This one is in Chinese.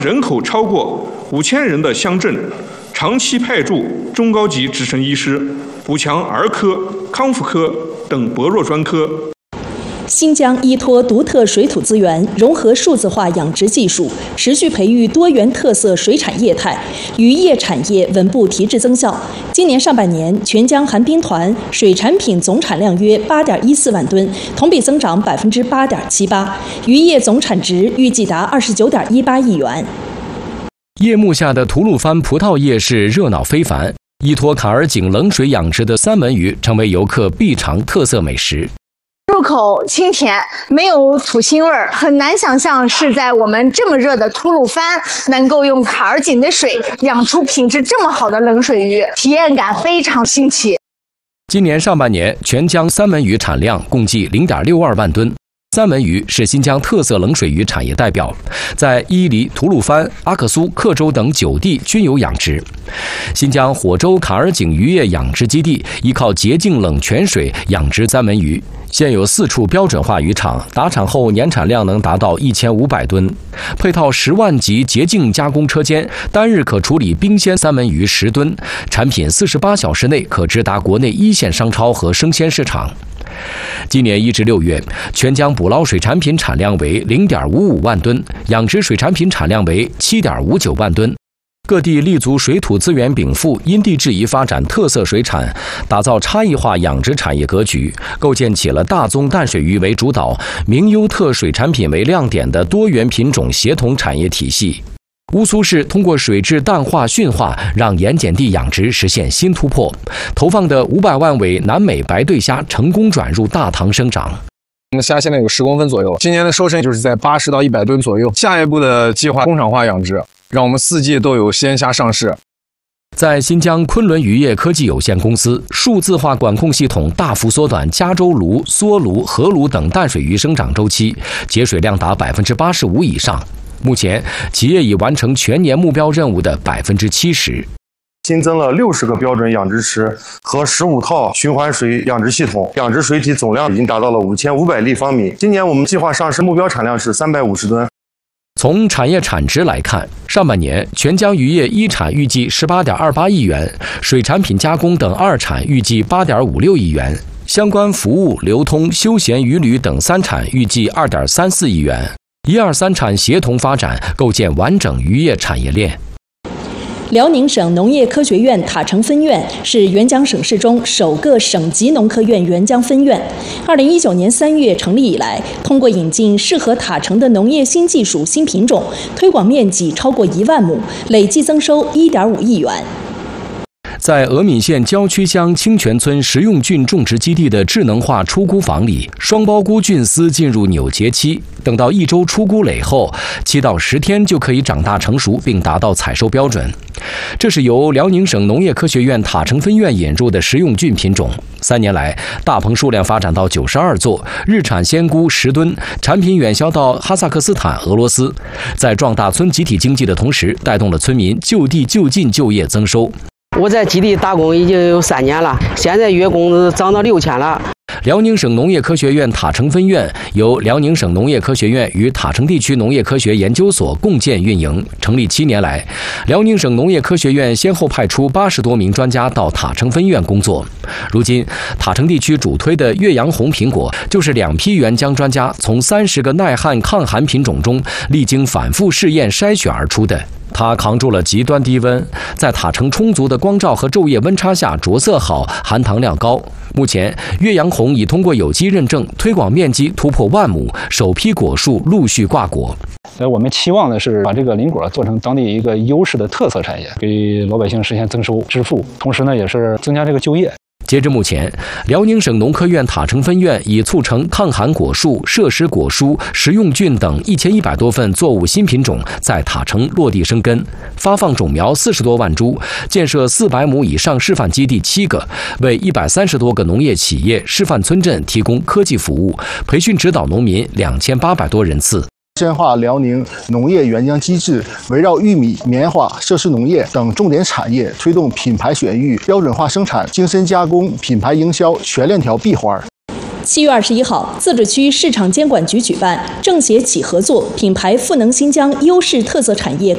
人口超过5000人的乡镇，长期派驻中高级直升医师，补强儿科、康复科等薄弱专科。 新疆依托独特水土资源，融合数字化养殖技术，持续培育多元特色水产业态，渔业产业稳步提质增效。今年上半年，全疆寒冰团水产品总产量约8.14万吨，同比增长8.78%，渔业总产值预计达29.18亿元。 夜幕下的吐鲁番葡萄夜市热闹非凡，依托坎儿井冷水养殖的三文鱼成为游客必尝特色美食。 入口清甜，没有土腥味儿，很难想象是在我们这么热的吐鲁番能够用坎儿井的水养出品质这么好的冷水鱼，体验感非常新奇。 今年上半年，全疆三文鱼产量共计0.62万吨。三文鱼是新疆特色冷水鱼产业代表，在伊犁、吐鲁番、阿克苏、克州等9地均有养殖。新疆火州坎儿井渔业养殖基地依靠洁净冷泉水养殖三文鱼，现有4处标准化渔场，打场后年产量能达到1500吨，配套10万级洁净加工车间，单日可处理冰鲜三文鱼10吨，产品48小时内可直达国内1线商超和生鲜市场。今年1至6月，全疆捕捞水产品产量为0.55万吨，养殖水产品产量为7.59万吨。各地立足水土资源禀赋，因地制宜发展特色水产，打造差异化养殖产业格局，构建起了大宗淡水鱼为主导、名优特水产品为亮点的多元品种协同产业体系。乌苏市通过水质淡化驯化，让盐碱地养殖实现新突破，投放的500万尾南美白对虾成功转入大塘生长。 我们虾现在有10公分左右，今年的收成就是在80到100吨左右。下一步的计划工厂化养殖，让我们4季都有鲜虾上市。 在新疆昆仑渔业科技有限公司，数字化管控系统大幅缩短加州鲈、梭鲈、河鲈等淡水鱼生长周期，节水量达85%以上。目前，企业已完成全年目标任务的70%。 新增了60个标准养殖池和15套循环水养殖系统，养殖水体总量已经达到了5500立方米。今年我们计划上市目标产量是350吨。 从产业产值来看，上半年全疆渔业一产预计18.28亿元，水产品加工等二产预计8.56亿元，相关服务、流通、休闲渔旅等3产预计2.34亿元。1、2、3产协同发展，构建完整渔业产业链。 辽宁省农业科学院塔城分院是沅江省市中首个省级农科院沅江分院。2019年3月成立以来，通过引进适合塔城的农业新技术、新品种，推广面积超过1万亩，累计增收1.5亿元。 在峨岷县郊区乡清泉村食用菌种植基地的智能化出菇房里，双苞菇菌丝进入扭结期，等到1周出菇蕾后，7到10天就可以长大成熟，并达到采收标准。这是由辽宁省农业科学院塔城分院引入的食用菌品种。3年来，大棚数量发展到92座，日产鲜菇10吨，产品远销到哈萨克斯坦、俄罗斯。在壮大村集体经济的同时，带动了村民就地就近就业增收。 我在基地打工已经有3年了，现在月工资涨到6000了。 辽宁省农业科学院塔城分院由辽宁省农业科学院与塔城地区农业科学研究所共建运营。成立7年来，辽宁省农业科学院先后派出80多名专家到塔城分院工作。如今，塔城地区主推的岳阳红苹果就是2批沅江专家从30个耐旱抗寒品种中历经反复试验筛选而出的。它扛住了极端低温，在塔城充足的光照和昼夜温差下着色好，含糖量高。目前，岳阳红已通过有机认证，推广面积突破1万亩，首批果树陆续挂果。 我们期望的是把这个林果做成当地一个优势的特色产业，给老百姓实现增收致富，同时呢，也是增加这个就业。 截至目前，辽宁省农科院塔城分院已促成抗寒果树、摄食果蔬、食用菌等1100多份作物新品种在塔城落地生根，发放种苗40多万株，建设400亩以上示范基地7个，为130多个农业企业、示范村镇提供科技服务，培训指导农民2800多人次。 深化辽宁农业援疆机制，围绕玉米、棉花、奢侈农业等重点产业，推动品牌选育、标准化生产、精深加工、品牌营销全链条闭环。 7月21号，自治区市场监管局举办政协企合作品牌赋能新疆优势特色产业